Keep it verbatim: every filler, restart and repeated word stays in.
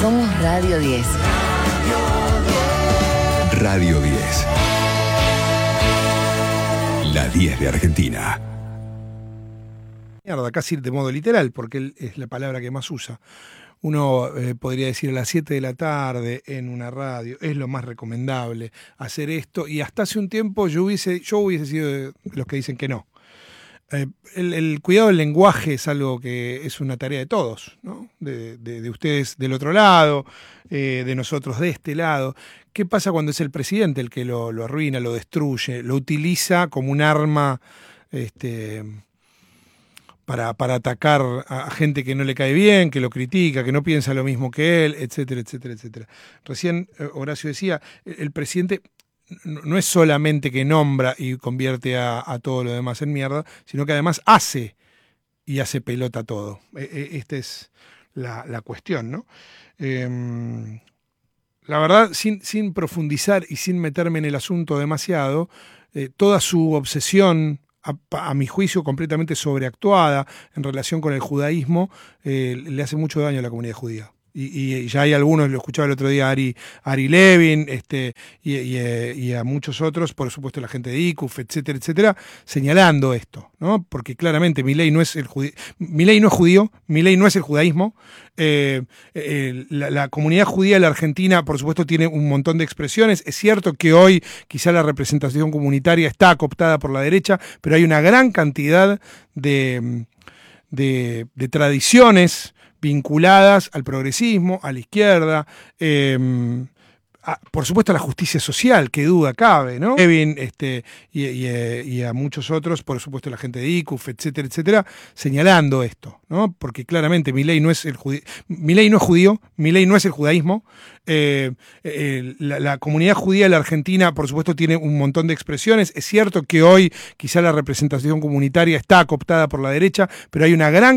Somos Radio diez. Radio diez. La diez de Argentina. Mierda, casi de modo literal, porque es la palabra que más usa. Uno eh, podría decir a las siete de la tarde en una radio, es lo más recomendable hacer esto, y hasta hace un tiempo yo hubiese, yo hubiese sido de los que dicen que no. Eh, el, el cuidado del lenguaje es algo que es una tarea de todos, ¿no? De, de, de ustedes del otro lado, eh, de nosotros de este lado. ¿Qué pasa cuando es el presidente el que lo, lo arruina, lo destruye, lo utiliza como un arma este, para, para atacar a gente que no le cae bien, que lo critica, que no piensa lo mismo que él, etcétera, etcétera, etcétera? Recién Horacio decía, el presidente no es solamente que nombra y convierte a, a todo lo demás en mierda, sino que además hace y hace pelota todo. Esta es la, la cuestión, ¿no? Eh, la verdad, sin, sin profundizar y sin meterme en el asunto demasiado, eh, toda su obsesión, a, a mi juicio completamente sobreactuada en relación con el judaísmo, eh, le hace mucho daño a la comunidad judía. Y, y ya hay algunos, lo escuchaba el otro día Ari, Ari Levin, este, y, y, y a muchos otros, por supuesto la gente de I C U F, etcétera, etcétera, señalando esto, ¿no? Porque claramente Milei no es el judío, Milei no es judío, Milei no es el judaísmo. Eh, eh, la, la comunidad judía de la Argentina, por supuesto, tiene un montón de expresiones. Es cierto que hoy quizá la representación comunitaria está cooptada por la derecha, pero hay una gran cantidad de, de, de tradiciones vinculadas al progresismo, a la izquierda, eh, a, por supuesto a la justicia social, que duda cabe, ¿no? Kevin, este, y, y, y a muchos otros, por supuesto la gente de I C U F, etcétera, etcétera, señalando esto, ¿no? Porque claramente Milei no es el judío, Milei no es judío, Milei no es el judaísmo. Eh, eh, la, la comunidad judía de la Argentina, por supuesto, tiene un montón de expresiones. Es cierto que hoy quizá la representación comunitaria está cooptada por la derecha, pero hay una gran